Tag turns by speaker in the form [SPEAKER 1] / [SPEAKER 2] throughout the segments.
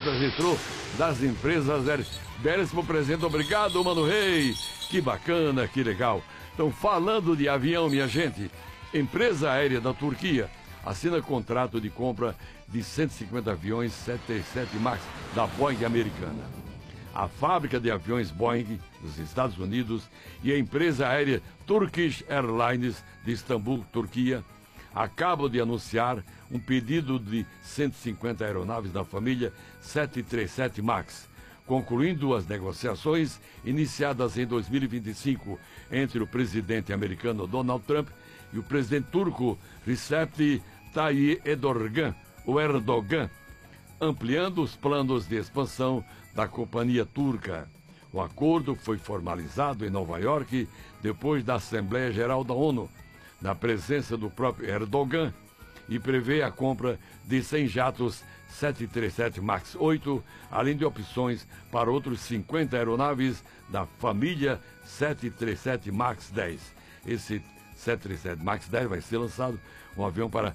[SPEAKER 1] frota retrô das empresas aéreas. Belíssimo presente, obrigado, Mano Rei. Que bacana, que legal. Então, falando de avião, minha gente, empresa aérea da Turquia assina contrato de compra de 150 aviões 737 MAX da Boeing americana. A fábrica de aviões Boeing dos Estados Unidos e a empresa aérea Turkish Airlines de Istambul, Turquia, acabam de anunciar um pedido de 150 aeronaves da família 737 MAX, concluindo as negociações iniciadas em 2025 entre o presidente americano Donald Trump e o presidente turco Recep Tayyip Erdogan, ampliando os planos de expansão da companhia turca. O acordo foi formalizado em Nova York depois da Assembleia Geral da ONU, na presença do próprio Erdogan, e prevê a compra de 100 jatos 737 MAX 8, além de opções para outros 50 aeronaves da família 737 MAX 10. Esse 737 MAX 10 vai ser lançado um avião para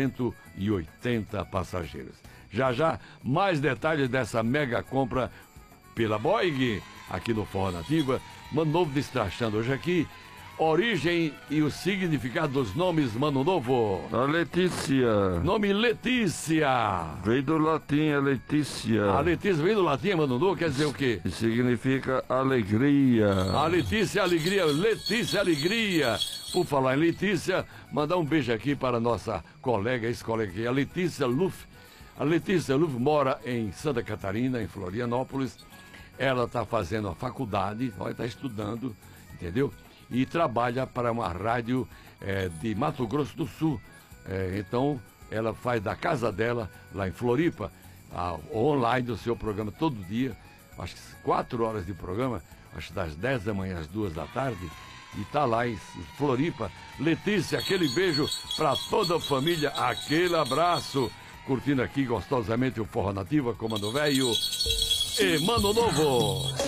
[SPEAKER 1] 180 passageiros. Já já, mais detalhes dessa mega compra pela Boeing, aqui no Forró Nativa. Mano Novo destrachando hoje aqui. Origem e o significado dos nomes, Mano Novo.
[SPEAKER 2] A Letícia.
[SPEAKER 1] Nome Letícia.
[SPEAKER 2] Veio do latim, a Letícia.
[SPEAKER 1] A Letícia veio do latim, Mano Novo, quer dizer o quê?
[SPEAKER 2] E significa alegria.
[SPEAKER 1] A Letícia, alegria. Letícia, alegria. Por falar em Letícia, mandar um beijo aqui para a nossa colega, ex-colega aqui, a Letícia Luff. A Letícia Luff mora em Santa Catarina, em Florianópolis. Ela está fazendo a faculdade, está estudando, entendeu? E trabalha para uma rádio de Mato Grosso do Sul. Então, ela faz da casa dela, lá em Floripa, online o seu programa todo dia, acho que 4 horas de programa, acho que das 10 da manhã às 2 da tarde, e tá lá em Floripa. Letícia, aquele beijo para toda a família, aquele abraço, curtindo aqui gostosamente o Forró Nativa, Comando Velho e Mano Novo.